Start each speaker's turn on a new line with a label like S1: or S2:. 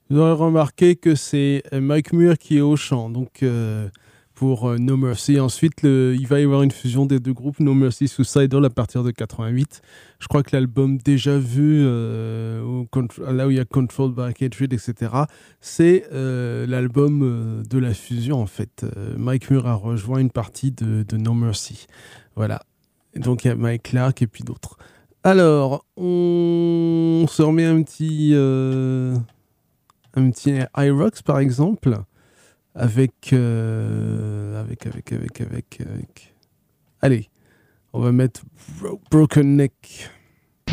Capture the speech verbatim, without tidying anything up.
S1: Vous aurez remarqué que c'est euh, Mike Muir qui est au chant, donc euh, pour euh, No Mercy. Ensuite, le- il va y avoir une fusion des deux groupes, No Mercy Suicidal à partir de quatre-vingt-huit. Je crois que l'album déjà vu, euh, au Contr- là où il y a Controlled by Hatred, et cetera, c'est euh, l'album euh, de la fusion en fait. Euh, Mike Muir a rejoint une partie de, de No Mercy. Voilà. Et donc il y a Mike Clark et puis d'autres. Alors, on se remet un petit, euh, un petit Irox par exemple, avec, euh, avec, avec, avec, avec, avec. Allez, on va mettre Bro- Broken Neck.